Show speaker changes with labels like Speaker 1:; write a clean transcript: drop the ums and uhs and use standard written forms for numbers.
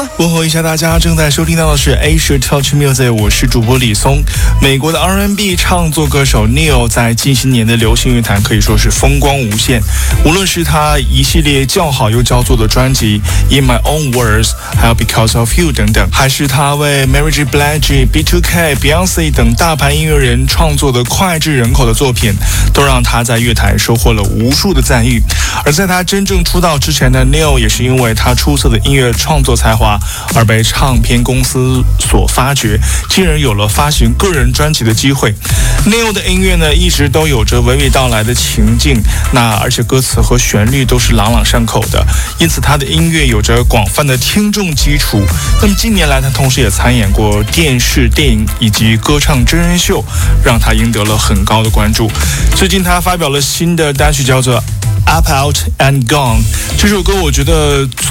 Speaker 1: 问候一下大家，正在收听到的是 Asia Touch Music， 我是主播李松。美国的 R&B 唱作歌手 Neil 在近些年的流行乐坛可以说是风光无限，无论是他一系列叫好又叫座的专辑 In My Own Words， 还有 Because of You 等等，还是他为 Mary J. Blige、B2K、Beyonce 等大牌音乐人创作的脍炙人口的作品，都让他在乐坛收获了无数的赞誉。而在他真正出道之前呢， Neil 也是因为他出色的音乐创作才华而被唱片公司所发掘，进而有了发行个人专辑的机会。Neil 的音乐呢，一直都有着娓娓道来的情境，而且歌词和旋律都是朗朗上口的，因此他的音乐有着广泛的听众基础。那么近年来，他同时也参演过电视、电影以及歌唱真人秀，让他赢得了很高的关注。最近他发表了新的单曲，叫做Up Out and Gone。这首歌我觉得